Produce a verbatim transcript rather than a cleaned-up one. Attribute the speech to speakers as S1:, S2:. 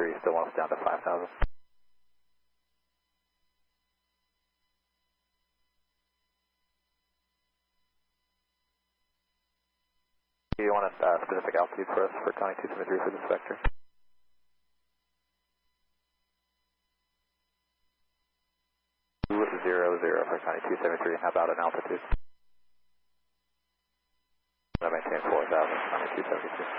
S1: three, still want us down to five thousand. Do you want a uh, specific altitude for us for Connie two seven three for this vector? Zero, zero for Connie two seven three, how about an altitude? I maintain four thousand, Connie two seventy-two.